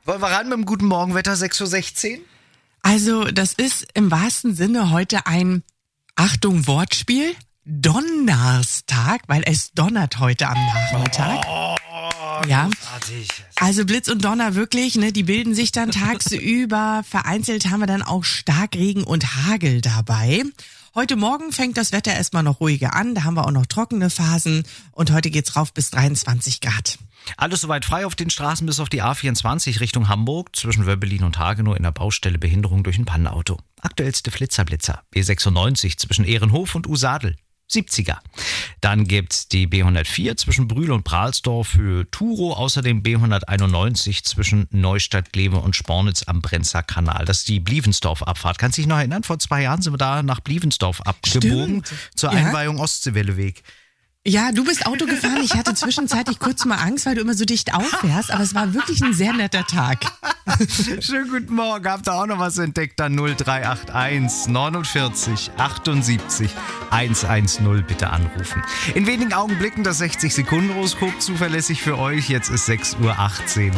Wollen wir ran mit dem guten Morgenwetter 6:16 Uhr? Also, das ist im wahrsten Sinne heute ein, Achtung, Wortspiel, Donnerstag, weil es donnert heute am Nachmittag. Ja, Großartig. also Blitz und Donner wirklich, ne, die bilden sich dann tagsüber. Vereinzelt haben wir dann auch Starkregen und Hagel dabei. Heute Morgen fängt das Wetter erstmal noch ruhiger an, da haben wir auch noch trockene Phasen und heute geht's rauf bis 23 Grad. Alles soweit frei auf den Straßen bis auf die A24 Richtung Hamburg. Zwischen Wöbbelin und Hagenow in der Baustelle Behinderung durch ein Pannenauto. Aktuellste Flitzer. B96 zwischen Ehrenhof und Usadel. 70er. Dann gibt's die B104 zwischen Brühl und Prahlsdorf für Turo. Außerdem B191 zwischen Neustadt, Glewe und Spornitz am Brenzer Kanal. Das ist die Blievensdorf-Abfahrt. Kannst du dich noch erinnern? Vor 2 Jahren sind wir da nach Blievensdorf abgebogen. Stimmt. Zur Ja. Einweihung Ostseewelleweg. Ja, du bist Auto gefahren. Ich hatte zwischenzeitlich kurz mal Angst, weil du immer so dicht auffährst, aber es war wirklich ein sehr netter Tag. Schönen guten Morgen. Habt ihr auch noch was entdeckt? Dann 0381 49 78 110 bitte anrufen. In wenigen Augenblicken das 60-Sekunden-Horoskop zuverlässig für euch. Jetzt ist 6:18 Uhr.